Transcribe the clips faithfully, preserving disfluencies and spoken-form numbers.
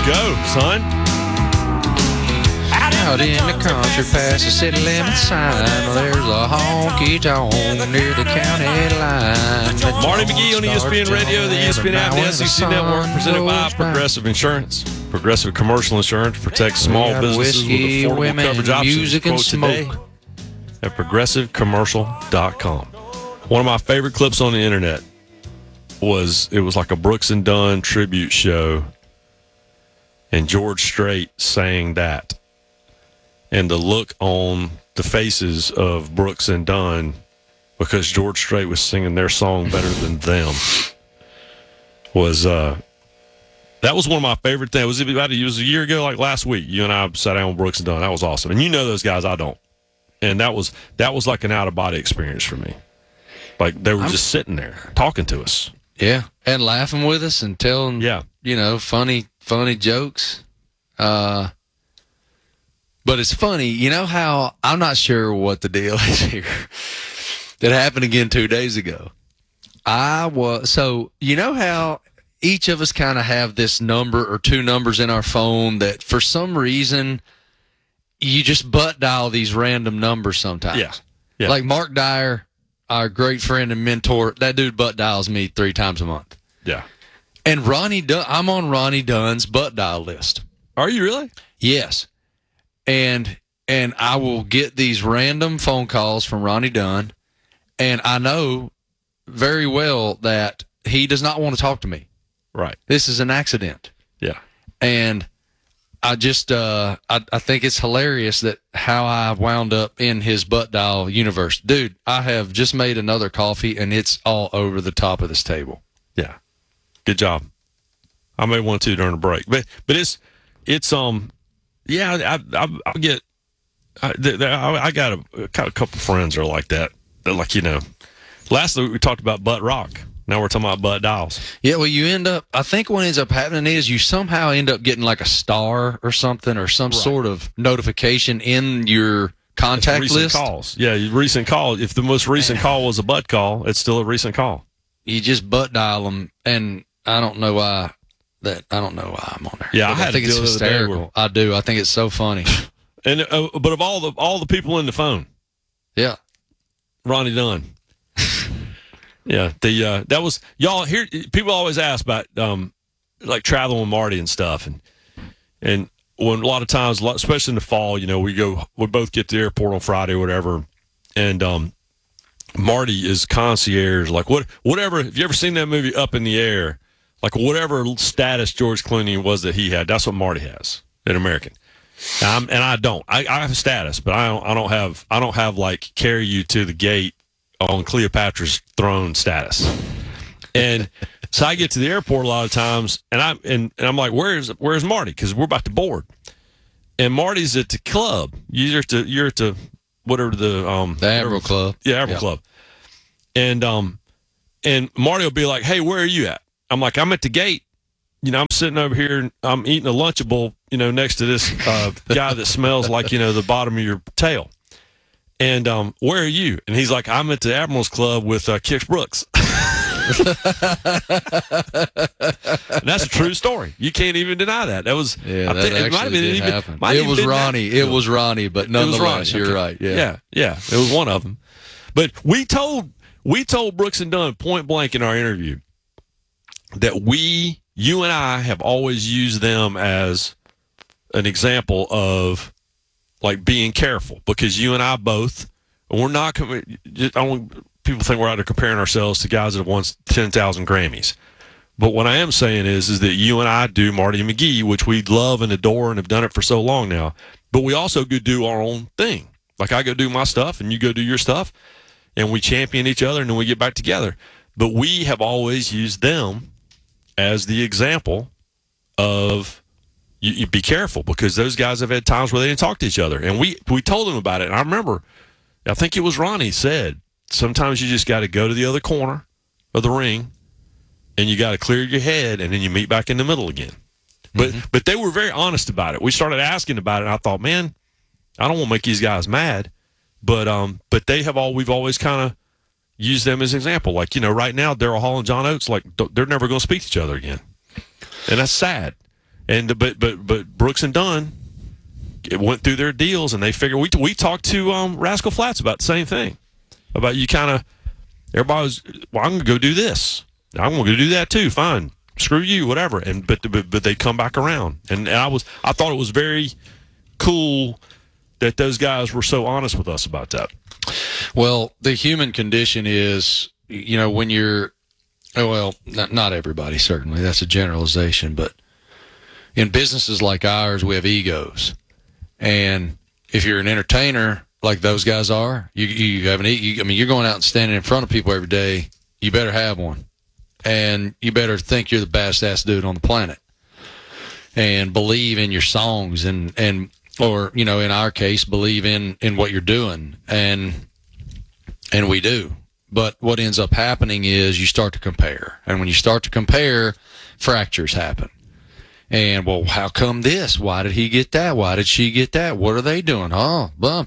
go, son. Out in the country past the city limit sign, there's a honky-tonk near the county line. Marty McGee on E S P N Radio, the E S P N app, the S E C Network, presented by Progressive Insurance. Progressive Commercial Insurance protects small businesses with affordable women, coverage options. music, and Quote smoke. today at progressive commercial dot com. One of my favorite clips on the internet was, it was like a Brooks and Dunn tribute show, and George Strait sang that. And the look on the faces of Brooks and Dunn, because George Strait was singing their song better than them, was uh, that was one of my favorite things. It was about it was a year ago, like last week. You and I sat down with Brooks and Dunn. That was awesome. And you know those guys, I don't. And that was that was like an out of body experience for me. Like they were I'm, just sitting there talking to us. Yeah, and laughing with us and telling, yeah. you know, funny funny jokes. Uh. But it's funny, you know how, I'm not sure what the deal is here. That happened again two days ago. I was, so, you know how each of us kind of have this number or two numbers in our phone that for some reason you just butt dial these random numbers sometimes. Yeah. yeah. Like Mark Dyer, our great friend and mentor, that dude butt dials me three times a month. Yeah. And Ronnie Dunn, I'm on Ronnie Dunn's butt dial list. Are you really? Yes. And and I will get these random phone calls from Ronnie Dunn, and I know very well that he does not want to talk to me. Right. This is an accident. Yeah. And I just uh I, I think it's hilarious that how I wound up in his butt dial universe. Dude, I have just made another coffee and it's all over the top of this table. Yeah. Good job. I made one too during the break. But but it's it's um Yeah, I, I, I get. I, I got a, got a couple friends that are like that. They're like, you know, last week we talked about butt rock. Now we're talking about butt dials. Yeah, well, you end up. I think what ends up happening is you somehow end up getting like a star or something or some Right. sort of notification in your contact recent list. calls. Yeah, recent call. If the most recent call was a butt call, it's still a recent call. You just butt dial them, and I don't know why. That I don't know why I'm on there. Yeah, But I had I think a it's deal the other day hysterical. where- I do. I think it's so funny. And uh, but of all the all the people in the phone, Yeah. Ronnie Dunn. yeah, the uh, that was y'all here. People always ask about um like traveling with Marty and stuff, and and when a lot of times, a lot- especially in the fall, you know, we go we both get to the airport on Friday or whatever, and um Marty is concierge, like what whatever. Have you ever seen that movie Up in the Air? Like whatever status George Clooney was that he had, that's what Marty has, an American. Now, I'm, and I don't. I, I have a status, but I don't. I don't have. I don't have like carry you to the gate on Cleopatra's throne status. And so I get to the airport a lot of times, and I and, and I'm like, where's where's Marty? Because we're about to board, and Marty's at the club. You're at the you're at the whatever the um The Admiral Club. yeah Admiral Yeah. Club, and um and Marty will be like, hey, where are you at? I'm like, I'm at the gate. You know, I'm sitting over here and I'm eating a Lunchable, you know, next to this uh, guy that smells like, you know, the bottom of your tail. And um, where are you? And he's like, I'm at the Admirals Club with uh, Kix Brooks. And that's a true story. You can't even deny that. That was, Yeah, I that think, it might have actually been did even, happen. might It even was been Ronnie. that. It was Ronnie, but It was nonetheless, Ronnie. you're Okay. right. Yeah. yeah, yeah. It was one of them. But we told we told Brooks and Dunn point blank in our interview that we, you and I, have always used them as an example of like being careful, because you and I both, we're not. I don't. People think we're out there comparing ourselves to guys that have won ten thousand Grammys. But what I am saying is, is that you and I do Marty McGee, which we love and adore and have done it for so long now. But we also go do our own thing. Like I go do my stuff and you go do your stuff, and we champion each other, and then we get back together. But we have always used them as the example of you, you be careful, because those guys have had times where they didn't talk to each other. And we, we told them about it. And I remember, I think it was Ronnie said, sometimes you just got to go to the other corner of the ring, and you got to clear your head, and then you meet back in the middle again. But mm-hmm. but they were very honest about it. We started asking about it, and I thought, man, I don't want to make these guys mad, but um, but they have all we've always kind of used them as an example. Like, you know, right now, Daryl Hall and John Oates, like they're never going to speak to each other again, and that's sad. And but but but Brooks and Dunn, it went through their deals, and they figured we we talked to um, Rascal Flatts about the same thing, about you kind of everybody was, well, I'm gonna go do this, I'm gonna go do that too, fine, screw you, whatever, and but but, but they come back around, and, and I was I thought it was very cool that those guys were so honest with us about that. Well, the human condition is, you know, when you're, oh, well, not, not everybody, certainly, that's a generalization, but in businesses like ours, we have egos. And if you're an entertainer like those guys are, you you have an you, I mean, you're going out and standing in front of people every day. You better have one, and you better think you're the baddest ass dude on the planet, and believe in your songs, and and or you know, in our case, believe in in what you're doing, and and we do. But what ends up happening is you start to compare, and when you start to compare, fractures happen. And, well, how come this? Why did he get that? Why did she get that? What are they doing? Oh, bump.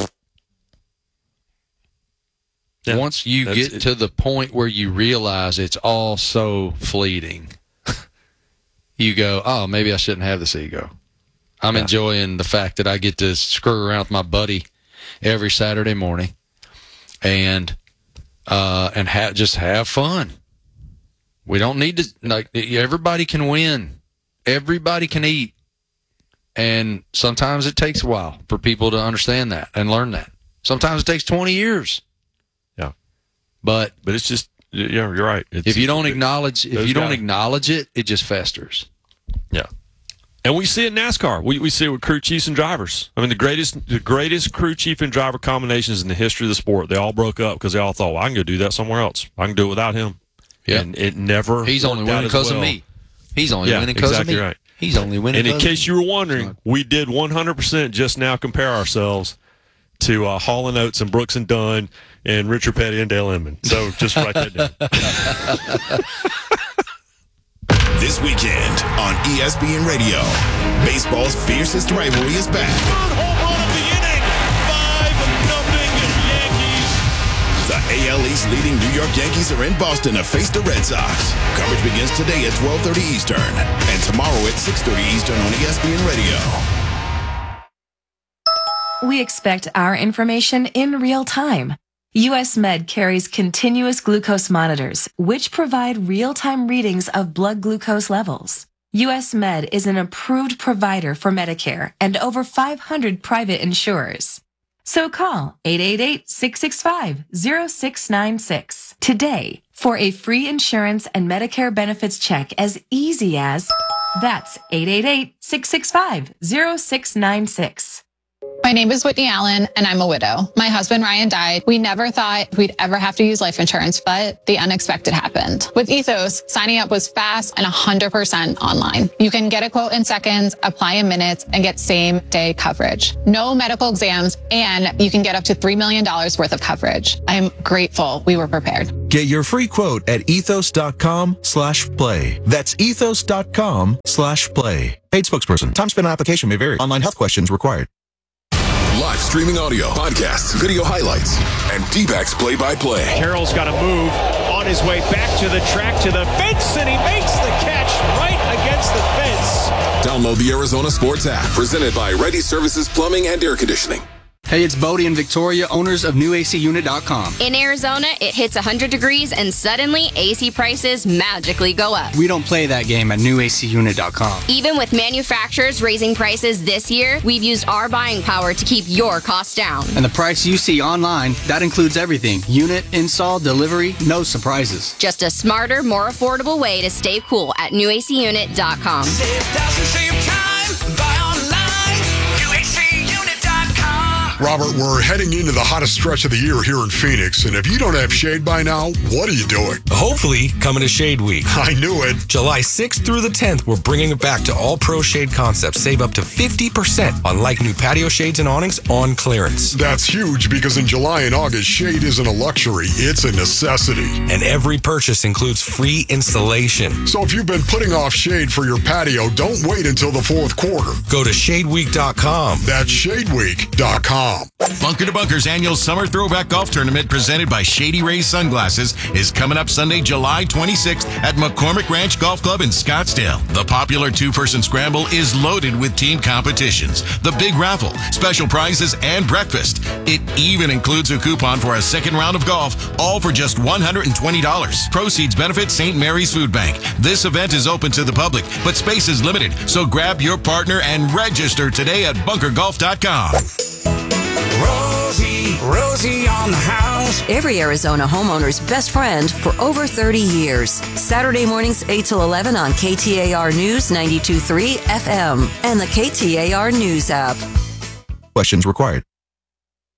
Yeah, once you get it. to the point where you realize it's all so fleeting, you go, oh, maybe I shouldn't have this ego. I'm yeah. enjoying the fact that I get to screw around with my buddy every Saturday morning and uh, and ha- just have fun. We don't need to, like, everybody can win. Everybody can eat, and sometimes it takes a while for people to understand that and learn that. Sometimes it takes twenty years. Yeah, but but it's just, yeah, you're right. It's, if you don't acknowledge, if you don't guys. acknowledge it, it just festers. Yeah, and we see it in NASCAR. We we see it with crew chiefs and drivers. I mean, the greatest the greatest crew chief and driver combinations in the history of the sport. They all broke up because they all thought, well, I can go do that somewhere else. I can do it without him. Yeah, and it never. He's only winning because well. of me. He's only yeah, winning because exactly of me. Right. He's only winning. And in case you were wondering, we did one hundred percent just now compare ourselves to uh, Hall and Oates and Brooks and Dunn and Richard Petty and Dale Inman. So just write that down. This weekend on E S P N Radio, baseball's fiercest rivalry is back. Third home run of the inning. five nothing Yankees. The A L East leading New York Yankees are in Boston to face the Red Sox. Coverage begins today at twelve thirty Eastern and tomorrow at six thirty Eastern on E S P N Radio. We expect our information in real time. U S Med carries continuous glucose monitors, which provide real-time readings of blood glucose levels. U S Med is an approved provider for Medicare and over five hundred private insurers. So call eight eight eight, six six five, zero six nine six today for a free insurance and Medicare benefits check as easy as, that's eight eight eight, six six five, zero six nine six. My name is Whitney Allen, and I'm a widow. My husband, Ryan, died. We never thought we'd ever have to use life insurance, but the unexpected happened. With Ethos, signing up was fast and one hundred percent online. You can get a quote in seconds, apply in minutes, and get same-day coverage. No medical exams, and you can get up to three million dollars worth of coverage. I'm grateful we were prepared. Get your free quote at ethos.com slash play. That's ethos.com slash play. Paid spokesperson. Time spent on application may vary. Online health questions required. Live streaming audio, podcasts, video highlights, and D-backs play-by-play. Carroll's got to move on his way back to the track, to the fence, and he makes the catch right against the fence. Download the Arizona Sports app, presented by Ready Services Plumbing and Air Conditioning. Hey, it's Bodie and Victoria, owners of new A C unit dot com. In Arizona, it hits one hundred degrees and suddenly A C prices magically go up. We don't play that game at new A C unit dot com. Even with manufacturers raising prices this year, we've used our buying power to keep your costs down. And the price you see online, that includes everything. Unit, install, delivery, no surprises. Just a smarter, more affordable way to stay cool at new A C unit dot com. Save thousands, save time, buy online, new A C unit dot com. Robert, we're heading into the hottest stretch of the year here in Phoenix, and if you don't have shade by now, what are you doing? Hopefully, coming to Shade Week. I knew it. July sixth through the tenth, we're bringing it back to all pro shade concepts. Save up to fifty percent on like new patio shades and awnings on clearance. That's huge because in July and August, shade isn't a luxury, it's a necessity. And every purchase includes free installation. So if you've been putting off shade for your patio, don't wait until the fourth quarter. Go to shade week dot com. That's shade week dot com. com. Bunker to Bunker's annual Summer Throwback Golf Tournament presented by Shady Rays Sunglasses is coming up Sunday, July twenty-sixth at McCormick Ranch Golf Club in Scottsdale. The popular two-person scramble is loaded with team competitions, the big raffle, special prizes, and breakfast. It even includes a coupon for a second round of golf, all for just one hundred twenty dollars. Proceeds benefit Saint Mary's Food Bank. This event is open to the public, but space is limited, so grab your partner and register today at bunker golf dot com. Rosie, Rosie on the house. Every Arizona homeowner's best friend for over thirty years. Saturday mornings eight till eleven on K T A R News ninety-two point three F M and the K T A R News app. Questions required.